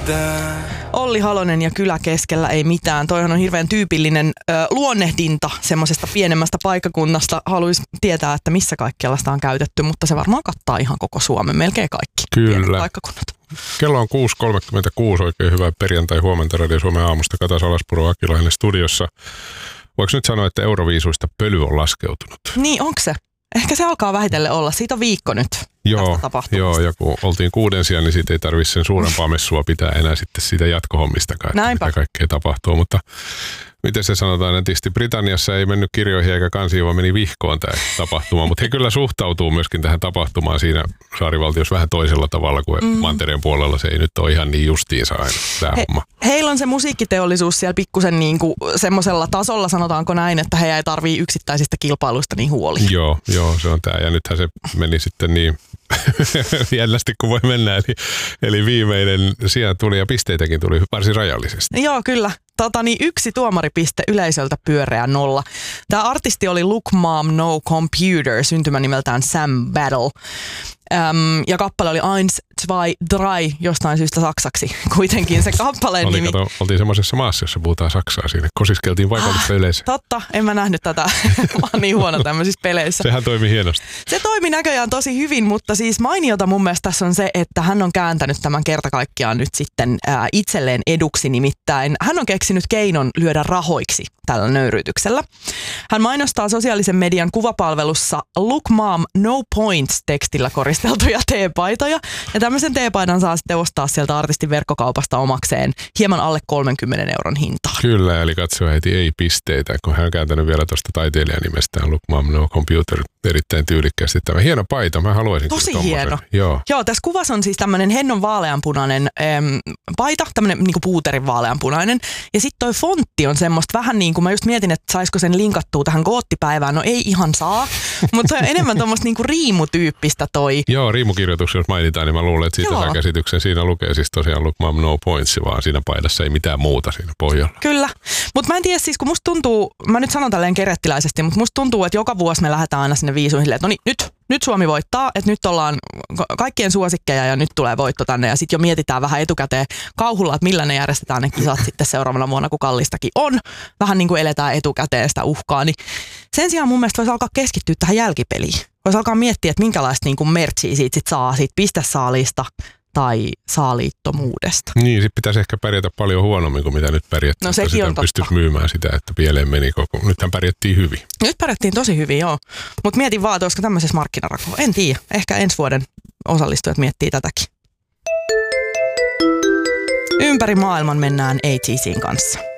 Olli Halonen ja Kylä keskellä ei mitään. Toihan on hirveän tyypillinen luonnehdinta semmoisesta pienemmästä paikkakunnasta. Haluaisi tietää, että missä kaikkialla sitä on käytetty, mutta se varmaan kattaa ihan koko Suomen, melkein kaikki Kyllä. paikkakunnat. Kello on 6.36, oikein hyvää perjantai-huomenta Radio Suomen aamusta. Kata Salaspuro Akilainen studiossa. Voiko nyt sanoa, että Euroviisuista pöly on laskeutunut? Niin, onko se? Ehkä se alkaa vähitellen olla. Siitä on viikko nyt. Joo, ja kun oltiin 6 sijaan, niin siitä ei tarvitse sen suurempaa messua pitää enää sitten siitä jatkohommistakaan, että mitä kaikkea tapahtuu. Mutta miten se sanotaan netisti, Britanniassa ei mennyt kirjoihin eikä kansiin, vaan meni vihkoon tämä tapahtuma. Mutta he kyllä suhtautuu myöskin tähän tapahtumaan siinä saarivaltiossa vähän toisella tavalla kuin mantereen puolella. Se ei nyt ole ihan niin justiinsa aina tämä homma. Heillä on se musiikkiteollisuus siellä pikkusen niin kuin semmoisella tasolla, sanotaanko näin, että he ei tarvitse yksittäisistä kilpailuista niin huoli. Joo, se on tämä. Ja nythän se meni sitten niin jännästi kuin voi mennä. Eli viimeinen sijaan tuli ja pisteitäkin tuli varsin rajallisesti. Joo, kyllä. 1 tuomaripiste yleisöltä pyöreä 0. Tämä artisti oli Look Mom No Computer, syntymänimeltään Sam Battle. Ja kappale oli 1, 2, 3, jostain syystä saksaksi. Kuitenkin se kappaleen nimi. Oltiin semmoisessa maassa, jossa puhutaan saksaa. Siinä kosiskeltiin paikallista yleisöä. Totta, en mä nähnyt tätä. Mä oon niin huono tämmöisissä peleissä. Sehän toimi hienosti. Se toimi näköjään tosi hyvin, mutta siis mainiota mun mielestä tässä on se, että hän on kääntänyt tämän kerta kaikkiaan nyt sitten itselleen eduksi. Nimittäin hän on keksinyt keinon lyödä rahoiksi tällä nöyryytyksellä. Hän mainostaa sosiaalisen median kuvapalvelussa Look Mom No Points -tekstillä koristeltuja teepaitoja. Ja tämmöisen teepaidan saa sitten ostaa sieltä artistin verkkokaupasta omakseen hieman alle 30 euron hintaan. Kyllä, eli katsoa heti ei pisteitä, kun hän on kääntänyt vielä tuosta taiteilijan nimestään Look Mom No Computer erittäin tyylikkäästi. Tämä hieno paita, mä haluaisin. Tosi hieno. Joo, tässä kuvassa on siis tämmöinen hennon vaaleanpunainen paita, tämmöinen niinku puuterin vaaleanpunainen. Ja sitten toi fontti on semmoista vähän niin kuin, mä just mietin, että saisiko sen linkattua tähän goottipäivään. No ei ihan saa, mutta se on enemmän tommoista niinku riimutyyppistä toi. Joo, riimukirjoitus, jos mainitaan, niin mä luulen, että siitä saa käsityksen. Siinä lukee siis tosiaan Look Mom No Points, vaan siinä paidassa ei mitään muuta siinä pohjalla. Kyllä, mutta mä en tiedä siis, kun musta tuntuu, mä nyt sanon tälleen kerettiläisesti, mutta musta tuntuu, että joka vuosi me lähdetään aina sinne viisuihin, että no niin, nyt Suomi voittaa, että nyt ollaan kaikkien suosikkeja ja nyt tulee voitto tänne ja sitten jo mietitään vähän etukäteen kauhulla, että millä ne järjestetään ne kisat sitten seuraavana vuonna, kun kallistakin on. Vähän niin kuin eletään etukäteen sitä uhkaa, niin sen sijaan mun mielestä voisi alkaa keskittyä tähän jälkipeliin. Voisi alkaa miettiä, että minkälaista niin kuin mertsiä siitä sit saa, siitä pistesaalista tai saaliittomuudesta. Niin, sit pitäisi ehkä pärjätä paljon huonommin kuin mitä nyt pärjättiin. No sekin on totta. Pystyisi myymään sitä, että pieleen meni koko. Nythän pärjättiin hyvin. Nyt pärjättiin tosi hyvin, joo. Mutta mietin vaan, että olisiko tämmöisessä markkinarakoa. En tiedä. Ehkä ensi vuoden osallistujat miettii tätäkin. Ympäri maailman mennään ATC:n kanssa.